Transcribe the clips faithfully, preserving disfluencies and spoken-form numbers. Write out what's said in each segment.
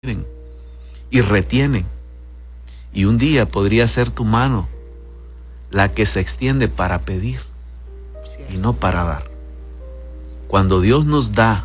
y retienen. Y un día podría ser tu mano la que se extiende para pedir y no para dar. Cuando Dios nos da,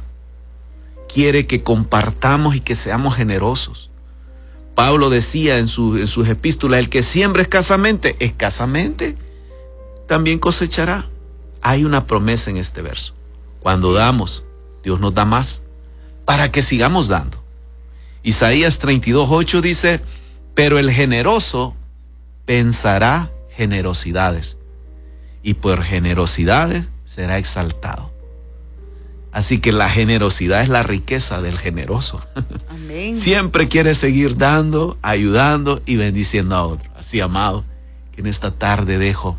quiere que compartamos y que seamos generosos. Pablo decía en, su, en sus epístolas, el que siembra escasamente, escasamente también cosechará. Hay una promesa en este verso. Cuando damos, Dios nos da más para que sigamos dando. Isaías treinta y dos, ocho dice, pero el generoso pensará generosidades y por generosidades será exaltado. Así que la generosidad es la riqueza del generoso. Amén. Siempre quiere seguir dando, ayudando y bendiciendo a otros. Así, amado, que en esta tarde dejo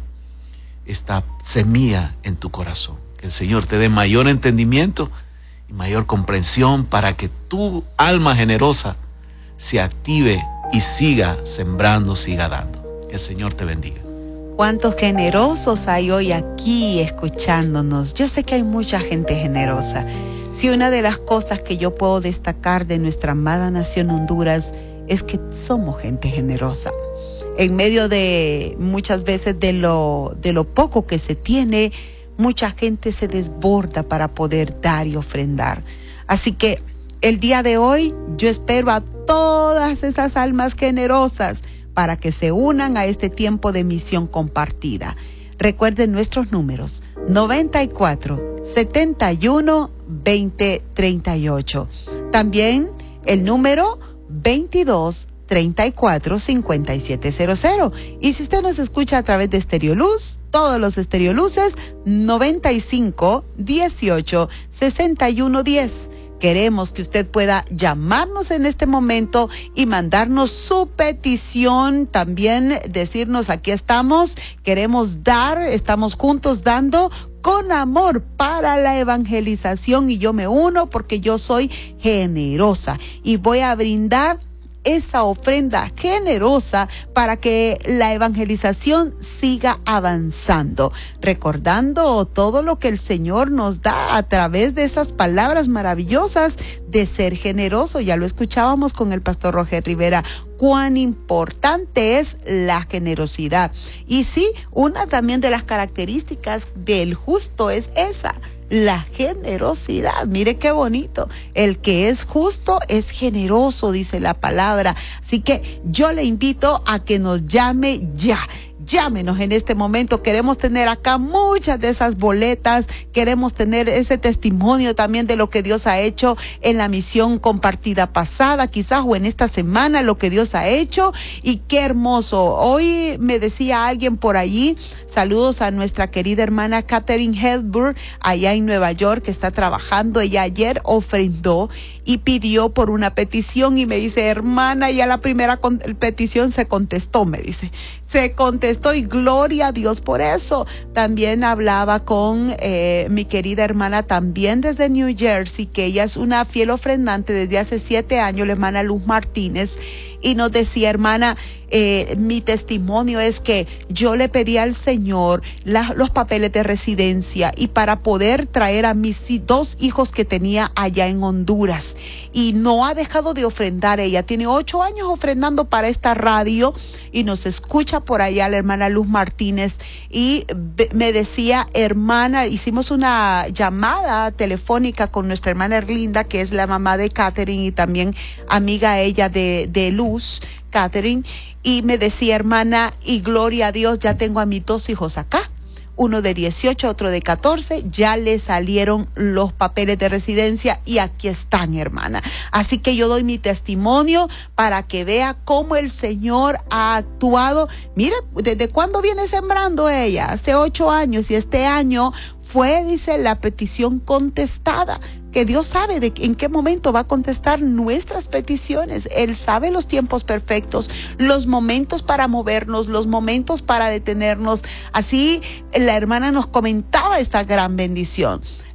esta semilla en tu corazón. Que el Señor te dé mayor entendimiento y mayor comprensión para que tu alma generosa se active y siga sembrando, siga dando. Que el Señor te bendiga. ¿Cuántos generosos hay hoy aquí escuchándonos? Yo sé que hay mucha gente generosa. Si una de las cosas que yo puedo destacar de nuestra amada nación Honduras es que somos gente generosa. En medio de muchas veces de lo, de lo poco que se tiene, mucha gente se desborda para poder dar y ofrendar. Así que el día de hoy yo espero a todas esas almas generosas para que se unan a este tiempo de misión compartida. Recuerden nuestros números: noventa y cuatro, setenta y uno, veinte, treinta y ocho. También el número veintidós, treinta y cuatro, cincuenta y siete cero cero. Y si usted nos escucha a través de Estereoluz, todos los Estereoluces, noventa y cinco, dieciocho, sesenta y uno, diez. Queremos que usted pueda llamarnos en este momento y mandarnos su petición, también decirnos aquí estamos, queremos dar, estamos juntos dando con amor para la evangelización y yo me uno porque yo soy generosa y voy a brindar esa ofrenda generosa para que la evangelización siga avanzando, recordando todo lo que el Señor nos da a través de esas palabras maravillosas de ser generoso. Ya lo escuchábamos con el pastor Roger Rivera, cuán importante es la generosidad. Y sí, una también de las características del justo es esa, la generosidad. Mire qué bonito. El que es justo es generoso, dice la palabra. Así que yo le invito a que nos llame ya. Llámenos en este momento. Queremos tener acá muchas de esas boletas. Queremos tener ese testimonio también de lo que Dios ha hecho en la misión compartida pasada, quizás, o en esta semana, lo que Dios ha hecho. Y qué hermoso. Hoy me decía alguien por allí, saludos a nuestra querida hermana Catherine Hedburg, allá en Nueva York, que está trabajando. Ella ayer ofrendó y pidió por una petición y me dice, hermana, ya la primera con- petición se contestó, me dice. Se contestó y gloria a Dios por eso. También hablaba con eh, mi querida hermana también desde New Jersey, que ella es una fiel ofrendante desde hace siete años, la hermana Luz Martínez, y nos decía, hermana, eh, mi testimonio es que yo le pedí al Señor la, los papeles de residencia y para poder traer a mis dos hijos que tenía allá en Honduras, y no ha dejado de ofrendar. Ella tiene ocho años ofrendando para esta radio y nos escucha por allá la hermana Luz Martínez, y me decía, hermana, hicimos una llamada telefónica con nuestra hermana Erlinda, que es la mamá de Catherine y también amiga ella de, de Luz, Catherine, y me decía, hermana, y gloria a Dios, ya tengo a mis dos hijos acá, uno de dieciocho, otro de catorce, ya le salieron los papeles de residencia y aquí están, hermana. Así que yo doy mi testimonio para que vea cómo el Señor ha actuado. Mire, ¿desde cuándo viene sembrando ella? Hace ocho años, y este año fue, dice, la petición contestada, que Dios sabe de en qué momento va a contestar nuestras peticiones. Él sabe los tiempos perfectos, los momentos para movernos, los momentos para detenernos. Así la hermana nos comentaba esta gran bendición.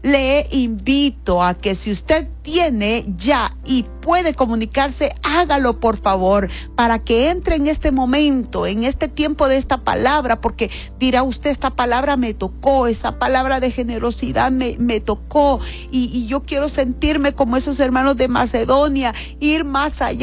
Le invito a que si usted tiene ya y puede comunicarse, hágalo por favor, para que entre en este momento, en este tiempo de esta palabra, porque dirá usted, esta palabra me tocó, esa palabra de generosidad me, me tocó, y, y yo quiero sentirme como esos hermanos de Macedonia, ir más allá.